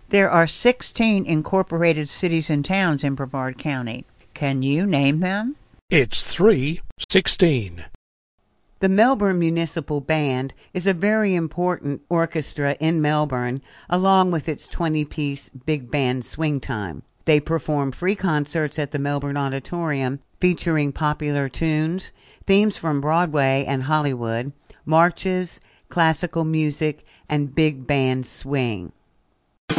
There are 16 incorporated cities and towns in Brevard County. Can you name them? It's 3:16. The Melbourne Municipal Band is a very important orchestra in Melbourne, along with its 20-piece big band Swing Time. They perform free concerts at the Melbourne Auditorium featuring popular tunes, themes from Broadway and Hollywood, marches, classical music, and big band swing.